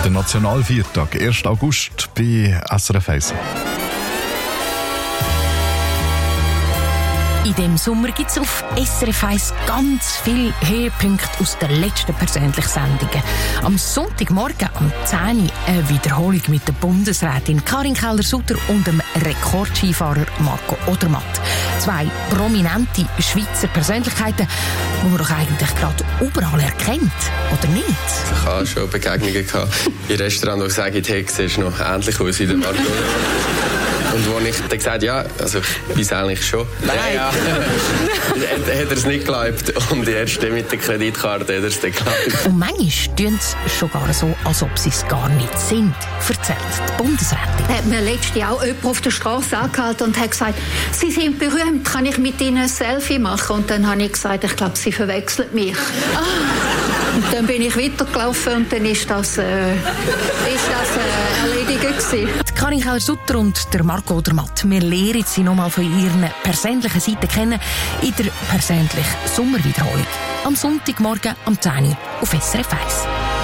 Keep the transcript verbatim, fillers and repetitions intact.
Der Nationalviertag, ersten August bei S R F eins. In diesem Sommer gibt es auf S R F eins ganz viele Höhepunkte aus den letzten persönlichen Sendungen. Am Sonntagmorgen um zehn Uhr eine Wiederholung mit der Bundesrätin Karin Keller-Sutter und dem Rekordskifahrer Marco Odermatt. Zwei prominente Schweizer Persönlichkeiten, die man doch eigentlich gerade überall erkennt, oder nicht? Ich hatte schon Begegnungen gehabt in Restaurants, wo ich sage, hey, siehst noch ähnlich aus wie der Marco. Und wo ich dann gesagt ja, also ich weiß eigentlich schon. Nein! Ja, ja. Hat er es nicht geglaubt. Und erst mit der Kreditkarte hat er es dann geglaubt. Und manchmal tun sie sogar so, als ob sie es gar nicht sind, erzählt die Bundesrätin. Hat mir letztes Jahr auch jemand auf der Straße angehalten und hat gesagt, Sie sind berühmt, kann ich mit Ihnen ein Selfie machen? Und dann habe ich gesagt, ich glaube, Sie verwechseln mich. Und dann bin ich weitergelaufen und dann ist das, äh, ist das äh, erledigt gewesen. Karin Keller-Sutter und der Marco Odermatt. Wir lernen sie nochmal von ihren persönlichen Seiten kennen in der persönlichen Sommerwiederholung. Am Sonntagmorgen um zehn Uhr auf S R F eins.